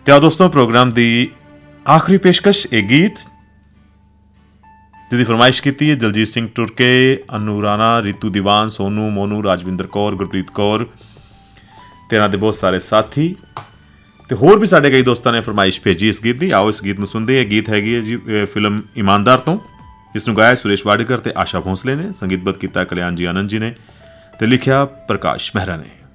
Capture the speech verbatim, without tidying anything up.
ਤੇ ਆ ਦੋਸਤੋ ਪ੍ਰੋਗਰਾਮ ਦੀ ਆਖਰੀ ਪੇਸ਼ਕਸ਼ ਇਹ ਗੀਤ ਜਿਹਦੀ ਫਰਮਾਇਸ਼ ਕੀਤੀ ਹੈ ਦਲਜੀਤ ਸਿੰਘ ਟੁਰਕੇ, ਅਨੂ ਰਾਣਾ, ਰੀਤੂ ਦੀਵਾਨ, ਸੋਨੂ ਮੋਨੂ, ਰਾਜਵਿੰਦਰ ਕੌਰ, ਗੁਰਪ੍ਰੀਤ ਕੌਰ ਤੇ ਇਹਨਾਂ ਦੇ ਬਹੁਤ ਸਾਰੇ ਸਾਥੀ ਤੇ ਹੋਰ ਵੀ ਸਾਡੇ ਕਈ ਦੋਸਤਾਂ ਨੇ ਫਰਮਾਇਸ਼ ਭੇਜੀ ਇਸ ਗੀਤ ਦੀ। ਆਓ ਇਸ ਗੀਤ ਨੂੰ ਸੁਣਦੇ। ਇਹ ਗੀਤ ਹੈਗੀ ਹੈ ਜੀ ਫਿਲਮ ਇਮਾਨਦਾਰ ਤੋਂ। ਇਸ ਨੂੰ ਗਾਇਆ ਸੁਰੇਸ਼ ਵਾਡੇਕਰ ਤੇ ਆਸ਼ਾ ਭੋਂਸਲੇ ਨੇ, ਸੰਗੀਤਬੱਧ ਕੀਤਾ ਕਲਿਆਣ ਜੀ ਆਨੰਦ ਜੀ ਨੇ ਤੇ ਲਿਖਿਆ ਪ੍ਰਕਾਸ਼ ਮਹਿਰਾ ਨੇ।